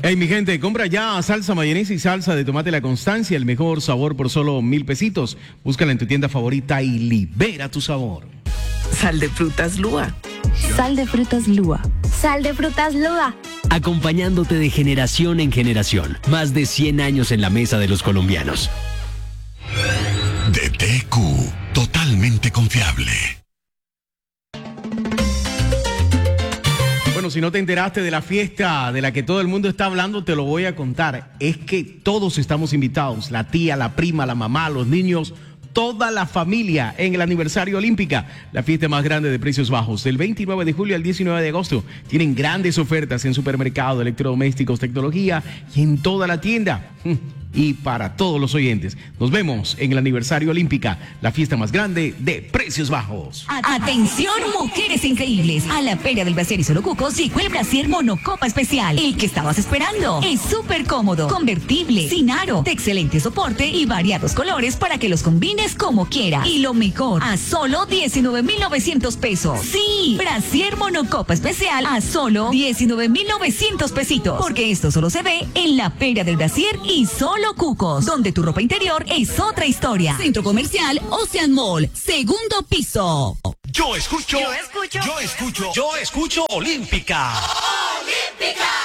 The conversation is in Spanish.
Hey, mi gente, compra ya salsa mayonesa y salsa de tomate La Constancia, el mejor sabor por solo 1,000 pesitos. Búscala en tu tienda favorita y libera tu sabor. Sal de frutas Lua. Sal de frutas Lua. Sal de frutas Lua. Acompañándote de generación en generación. Más de 100 años en la mesa de los colombianos. DTQ, totalmente confiable. Bueno, si no te enteraste de la fiesta de la que todo el mundo está hablando, te lo voy a contar. Es que todos estamos invitados, la tía, la prima, la mamá, los niños, toda la familia en el aniversario Olímpica, la fiesta más grande de precios bajos, del 29 de julio al 19 de agosto. Tienen grandes ofertas en supermercado, electrodomésticos, tecnología y en toda la tienda. Y para todos los oyentes, nos vemos en el aniversario Olímpica, la fiesta más grande de precios bajos. Atención, mujeres increíbles. A la Feria del Brasier y Solo Cucos llegó el Brasier Monocopa Especial, el que estabas esperando. Es súper cómodo, convertible, sin aro, de excelente soporte y variados colores para que los combines como quieras. Y lo mejor, a solo 19,900 pesos. Sí, Brasier Monocopa Especial a solo 19,900 pesitos. Porque esto solo se ve en la Feria del Brasier y Solo Cucos, donde tu ropa interior es otra historia. Centro Comercial Ocean Mall, segundo piso. Yo escucho Olímpica. ¡Olímpica!